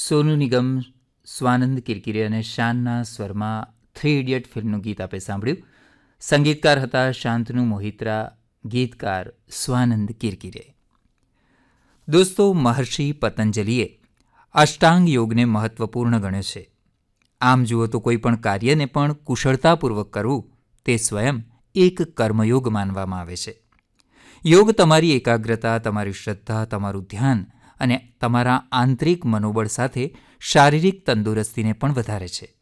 સોનુ નિગમ, સ્વાનંદ કિરકિરે અને શાનના સ્વરમાં 3 ઇડિયટ ફિલ્મનું ગીત આપે સાંભળ્યું. સંગીતકાર હતા શાંતનુ મોહિત્રા, ગીતકાર સ્વાનંદ કિરકિરે. દોસ્તો, મહર્ષિ પતંજલિએ અષ્ટાંગ યોગને મહત્વપૂર્ણ ગણ્યો છે. આમ જુઓ તો કોઈ પણ કાર્યને પણ કુશળતાપૂર્વક કરવું તે સ્વયં એક કર્મયોગ માનવામાં આવે છે. યોગ તમારી એકાગ્રતા, તમારી શ્રદ્ધા, તમારું ધ્યાન અને તમારા આંતરિક મનોબળ સાથે શારીરિક તંદુરસ્તીને પણ વધારે છે.